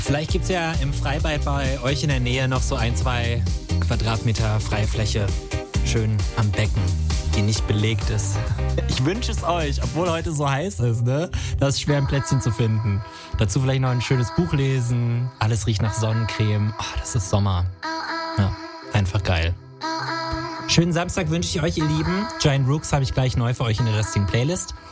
Vielleicht gibt es ja im Freibad bei euch in der Nähe noch so 1-2 Quadratmeter Freifläche. Schön am Becken, die nicht belegt ist. Ich wünsche es euch, obwohl heute so heiß ist, ne? Das ist schwer, ein Plätzchen zu finden. Dazu vielleicht noch ein schönes Buch lesen. Alles riecht nach Sonnencreme. Oh, das ist Sommer. Ja, einfach geil. Schönen Samstag wünsche ich euch, ihr Lieben. Giant Rooks habe ich gleich neu für euch in der restlichen Playlist.